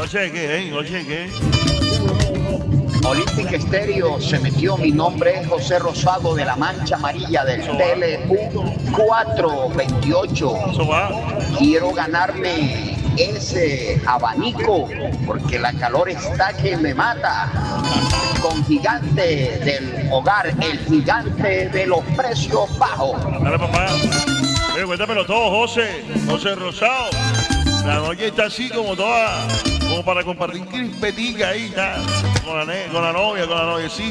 ¿Noche de qué, ¿Noche de qué? Olympic Estéreo se metió. Mi nombre es José Rosado de la Mancha Amarilla del TLU 428. Eso va. Quiero ganarme ese abanico porque la calor está que me mata. Con Gigante del Hogar, el gigante de los precios bajos. Dale, papá. Oye, cuéntamelo todo, José. José Rosado. La noche está así como toda, como para compartir crispetica ahí, con la novia, sí.